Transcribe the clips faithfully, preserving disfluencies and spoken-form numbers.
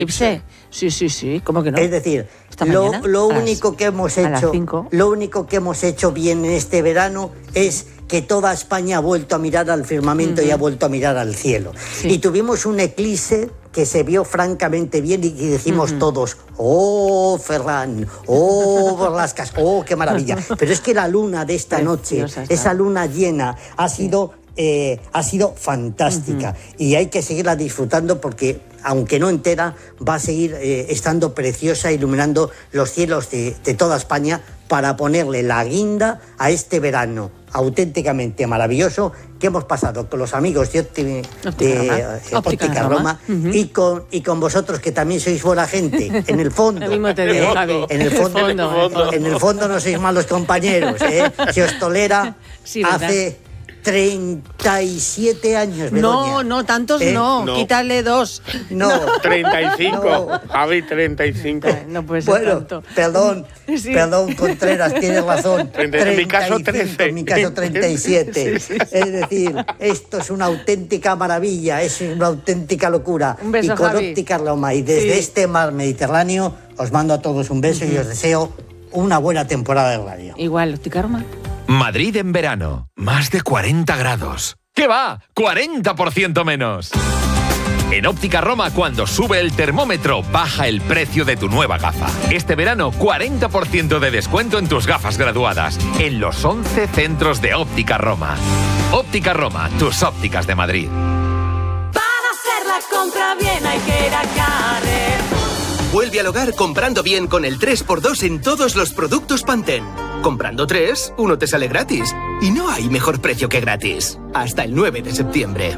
Ipse. Sí, sí, sí, ¿cómo que no? Es decir, Esta lo, mañana, lo a las- único que hemos a las hecho, cinco. lo único que hemos hecho bien en este verano es que toda España ha vuelto a mirar al firmamento uh-huh. y ha vuelto a mirar al cielo. Sí. Y tuvimos un eclipse que se vio francamente bien y dijimos uh-huh. todos, ¡oh, Ferran! ¡Oh, Borlascas! ¡Oh, qué maravilla! Pero es que la luna de esta noche, esa luna llena, ha sido... Eh, ha sido fantástica uh-huh. y hay que seguirla disfrutando porque, aunque no entera, va a seguir eh, estando preciosa, iluminando los cielos de, de toda España para ponerle la guinda a este verano auténticamente maravilloso que hemos pasado con los amigos de, Opti, de Óptica, Óptica Roma, Roma. Uh-huh. y, con, y con vosotros, que también sois buena gente, en el fondo. Lo mismo te digo, ¿eh? Javi. En el fondo, el fondo. En el fondo no sois malos compañeros, ¿eh? Se os tolera sí, hace... treinta y siete años, Begoña. No, no, tantos ¿Eh? no. no. Quítale dos. No. treinta y cinco. No. Javi, treinta y cinco. No puede ser bueno, tanto. Perdón, sí. perdón, Contreras, tienes razón. treinta, en mi caso, trece. En mi caso, treinta y siete. Sí, sí, sí. Es decir, esto es una auténtica maravilla, es una auténtica locura. Un beso, y con Javi. Óptica Roma y desde sí. este mar Mediterráneo, os mando a todos un beso uh-huh. y os deseo una buena temporada de radio. Igual, Óptica Roma. Madrid en verano, más de cuarenta grados. ¿Qué va? ¡cuarenta por ciento menos! En Óptica Roma, cuando sube el termómetro, baja el precio de tu nueva gafa. Este verano, cuarenta por ciento de descuento en tus gafas graduadas, en los once centros de Óptica Roma. Óptica Roma, tus ópticas de Madrid. Para hacer la compra bien hay que ir a Carrer. Vuelve al hogar comprando bien con el tres por dos en todos los productos Pantene. Comprando tres, uno te sale gratis. Y no hay mejor precio que gratis. Hasta el nueve de septiembre.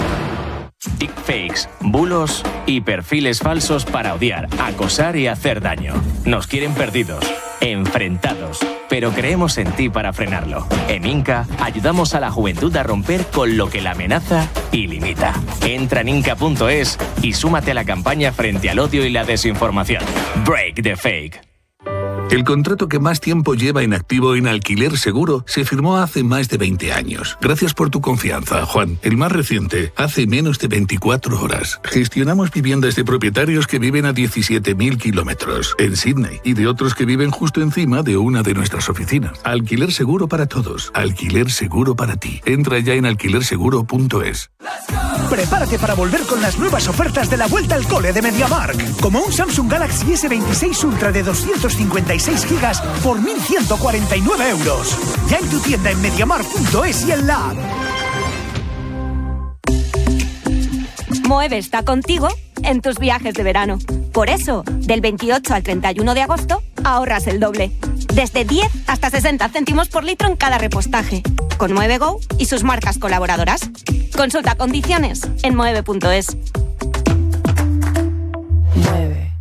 Deepfakes, bulos y perfiles falsos para odiar, acosar y hacer daño. Nos quieren perdidos, enfrentados, pero creemos en ti para frenarlo. En Inca ayudamos a la juventud a romper con lo que la amenaza y limita. Entra en inca punto es y súmate a la campaña frente al odio y la desinformación. Break the fake. El contrato que más tiempo lleva en activo en Alquiler Seguro se firmó hace más de veinte años. Gracias por tu confianza, Juan. El más reciente, hace menos de veinticuatro horas. Gestionamos viviendas de propietarios que viven a diecisiete mil kilómetros en Sydney y de otros que viven justo encima de una de nuestras oficinas. Alquiler Seguro para todos. Alquiler Seguro para ti. Entra ya en alquiler seguro punto es. Prepárate para volver con las nuevas ofertas de la vuelta al cole de MediaMarkt. Como un Samsung Galaxy ese veintiséis Ultra de doscientos cincuenta y seis gigas por mil ciento cuarenta y nueve euros. Ya en tu tienda en mediamarkt punto es y en la app. Moeve está contigo en tus viajes de verano. Por eso, del veintiocho al treinta y uno de agosto, ahorras el doble. Desde diez hasta sesenta céntimos por litro en cada repostaje. Con Moeve Go y sus marcas colaboradoras. Consulta condiciones en moeve punto es. Mueve.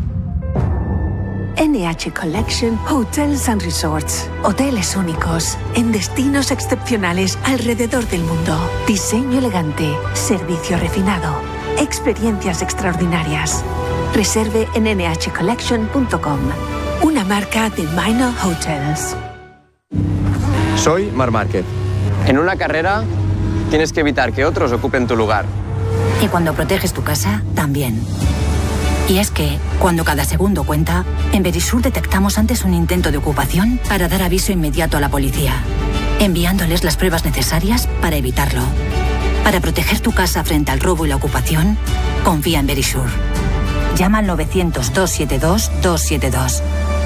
N H Collection Hotels and Resorts. Hoteles únicos, en destinos excepcionales alrededor del mundo. Diseño elegante, servicio refinado, experiencias extraordinarias. Reserve en ene hache collection punto com. Una marca de Minor Hotels. Soy Marc Márquez. En una carrera tienes que evitar que otros ocupen tu lugar. Y cuando proteges tu casa, también. Y es que, cuando cada segundo cuenta, en Verisur detectamos antes un intento de ocupación para dar aviso inmediato a la policía, enviándoles las pruebas necesarias para evitarlo. Para proteger tu casa frente al robo y la ocupación, confía en Verisur. Llama al novecientos, doscientos setenta y dos, doscientos setenta y dos.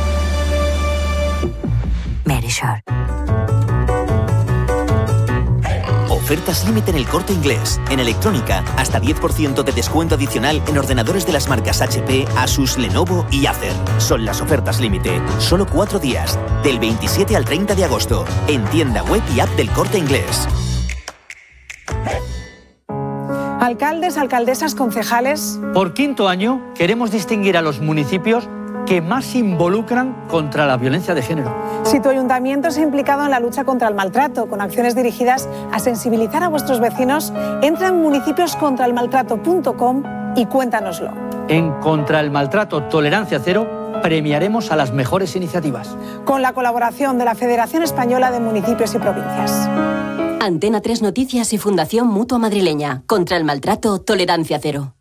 Verisur. Ofertas límite en El Corte Inglés. En electrónica, hasta diez por ciento de descuento adicional en ordenadores de las marcas hache pe, Asus, Lenovo y Acer. Son las ofertas límite. Solo cuatro días. Del veintisiete al treinta de agosto. En tienda web y app del Corte Inglés. Alcaldes, alcaldesas, concejales. Por quinto año queremos distinguir a los municipios que más se involucran contra la violencia de género. Si tu ayuntamiento se ha implicado en la lucha contra el maltrato, con acciones dirigidas a sensibilizar a vuestros vecinos, entra en municipios contra el maltrato punto com y cuéntanoslo. En Contra el Maltrato Tolerancia Cero premiaremos a las mejores iniciativas. Con la colaboración de la Federación Española de Municipios y Provincias. Antena tres Noticias y Fundación Mutua Madrileña. Contra el Maltrato Tolerancia Cero.